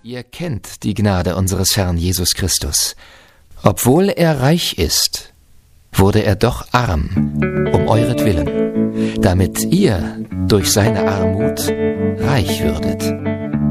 Ihr kennt die Gnade unseres Herrn Jesus Christus. Obwohl er reich ist, wurde er doch arm, um euretwillen, damit ihr durch seine Armut reich würdet.